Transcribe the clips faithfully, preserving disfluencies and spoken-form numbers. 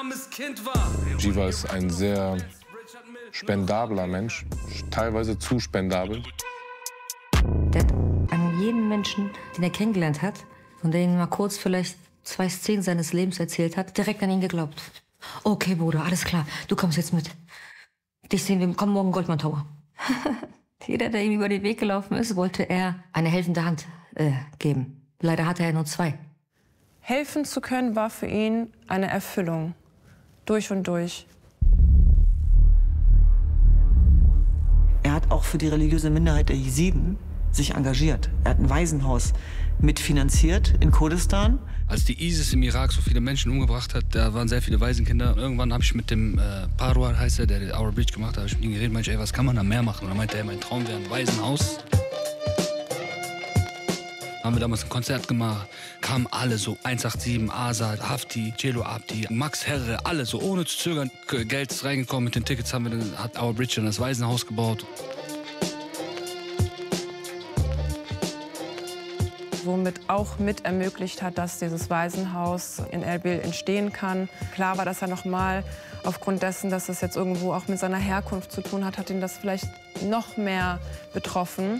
armes Kind war. Jiva ist ein sehr spendabler Mensch, teilweise zu spendabel. Der hat an jeden Menschen, den er kennengelernt hat und der ihm mal kurz vielleicht zwei Szenen seines Lebens erzählt hat, direkt an ihn geglaubt. Okay, Bruder, alles klar, du kommst jetzt mit. Dich sehen wir, komm morgen Goldman Tower. Jeder, der ihm über den Weg gelaufen ist, wollte er eine helfende Hand äh, geben. Leider hatte er nur zwei. Helfen zu können war für ihn eine Erfüllung. Durch und durch. Er hat auch für die religiöse Minderheit der Jesiden sich engagiert. Er hat ein Waisenhaus mitfinanziert in Kurdistan. Als die ISIS im Irak so viele Menschen umgebracht hat, da waren sehr viele Waisenkinder. Irgendwann habe ich mit dem äh, Parwar, heißt er, der den Our Bridge gemacht hat, habe ich mit ihm geredet, meinte ich, ey, was kann man da mehr machen? Und dann meinte er, mein Traum wäre ein Waisenhaus. Haben wir damals ein Konzert gemacht, kamen alle so, eins acht sieben, Azad, Hafti, Celo Abdi, Max Herre, alle so ohne zu zögern. Geld ist reingekommen, mit den Tickets haben wir dann, hat Our Bridge dann das Waisenhaus gebaut. Womit auch mit ermöglicht hat, dass dieses Waisenhaus in Erbil entstehen kann. Klar war das ja noch mal aufgrund dessen, dass es jetzt irgendwo auch mit seiner Herkunft zu tun hat, hat ihn das vielleicht noch mehr betroffen.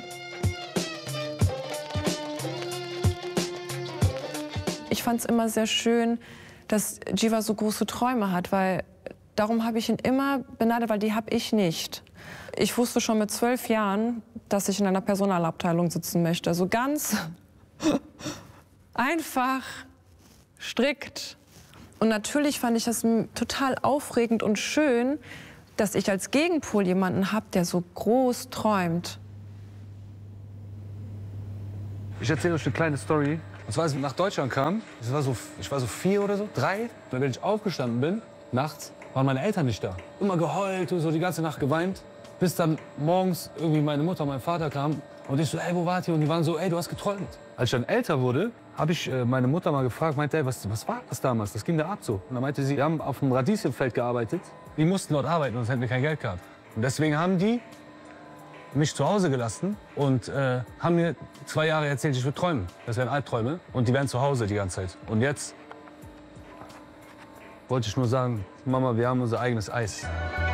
Ich fand es immer sehr schön, dass Jiva so große Träume hat, weil darum habe ich ihn immer beneidet, weil die habe ich nicht. Ich wusste schon mit zwölf Jahren, dass ich in einer Personalabteilung sitzen möchte. Also ganz einfach, strikt. Und natürlich fand ich das total aufregend und schön, dass ich als Gegenpol jemanden habe, der so groß träumt. Ich erzähle euch eine kleine Story. Und zwar, als ich nach Deutschland kam, ich war, so, ich war so vier oder so, drei. Und wenn ich aufgestanden bin, nachts, waren meine Eltern nicht da. Immer geheult und so die ganze Nacht geweint. Bis dann morgens irgendwie meine Mutter und mein Vater kamen. Und ich so, ey, wo wart ihr? Und die waren so, ey, du hast geträumt. Als ich dann älter wurde, habe ich äh, meine Mutter mal gefragt, meinte, ey, was, was war das damals? Das ging da ab so. Und dann meinte sie, wir haben auf dem Radieschenfeld gearbeitet. Die mussten dort arbeiten, sonst hätten wir kein Geld gehabt. Und deswegen haben die mich zu Hause gelassen und äh, haben mir zwei Jahre erzählt, ich würde träumen. Das wären Albträume. Und die wären zu Hause die ganze Zeit. Und jetzt wollte ich nur sagen, Mama, wir haben unser eigenes Eis.